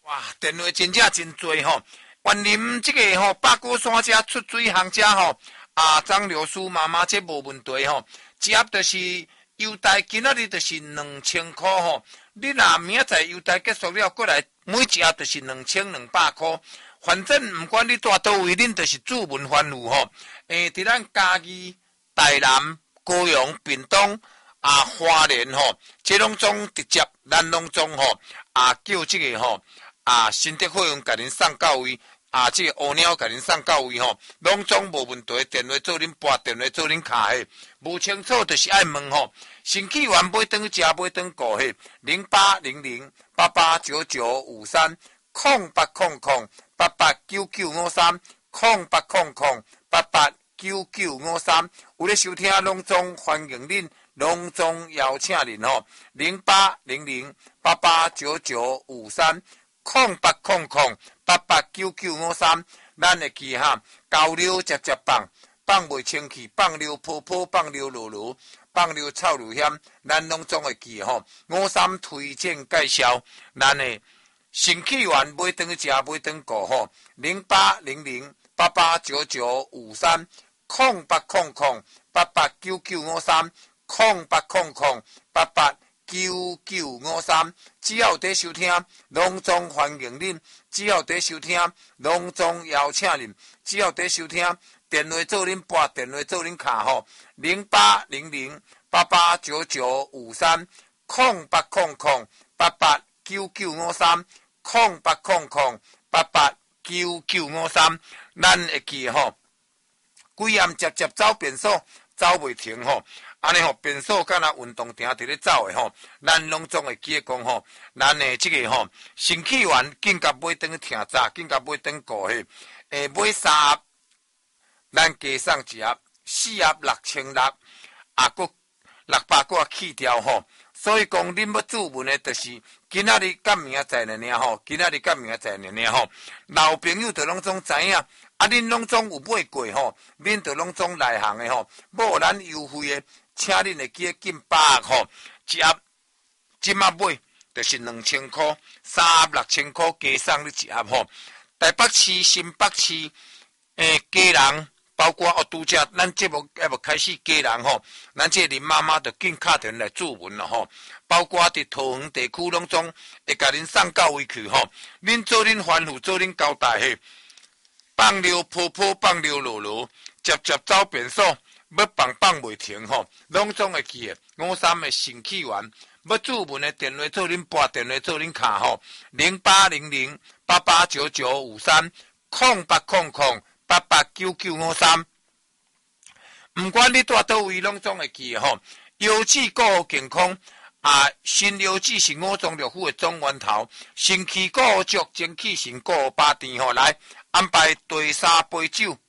哇，电话真正真多吼。园林这个吼八姑山遮出水行遮吼，张刘叔妈妈这无问题吼。一盒就是邮袋，今仔日就是2000块吼。你若明仔载邮袋结束了过来，每一盒就是2200块。反正唔管你住倒位，恁就是主文欢愉吼。伫咱嘉义、台南、高雄、屏东。花莲吼，这拢总直接，咱拢总吼叫这个吼新德会员甲恁送到位，这个乌鸟甲恁送到位吼，拢总无问题。电话做恁拨，电话做恁卡嘿，无清楚就是爱问吼。新起源买转食，买转顾嘿，0800889953，0800889953，有咧收听拢总欢迎恁。隆重邀请您吼，0800889953，0800889953，咱会记哈，交流接棒，放袂清气，放溜泡泡，放溜落落，放溜臭流险，咱拢总会记吼。53推荐介绍，咱的新起源买转食，买转顾吼，0800889953，0800889953。0800889953，只要在收听，拢总欢迎恁；只要在收听，拢总邀请恁；只要在收听，电话做恁拨，电话做恁卡吼，0800889953，0800889953，咱会记吼，几暗接走便所。走袂停吼，安尼吼变数敢若运动场伫咧走诶吼，咱拢总会记讲吼，咱诶即个吼新起源紧甲买转去听早，紧甲买转顾迄，买3盒，咱加送1盒，4盒6600，佫600个去掉吼。所以讲，恁要注文诶，就是今仔日甲明仔载尔吼，今仔日甲明仔载尔吼，老朋友就拢总知影。恁拢总有买过吼，恁就拢总内行诶吼，无咱优惠诶，请恁会记紧把握吼，一盒即马买就是2000块，3盒6000块加送你1盒吼。台北市、新北市家人，包括拄则咱节目还无开始家人吼，咱这林妈妈就紧敲电来注文了吼。包括伫桃园地区拢总会甲恁送到位去吼，恁做恁吩咐，做恁交代嘿。放溜泡泡，放溜落落，接走便所，要放袂停吼，拢总会记诶。53诶新起源，要注文诶电话做恁拨，电话做恁卡吼，0800889953，0800889953。毋管你住倒位，拢总会记诶吼。腰子顾好健康。新腰子是5种六府的总源头，身躯顾好足，精气神顾好把甜吼来安排第3杯酒。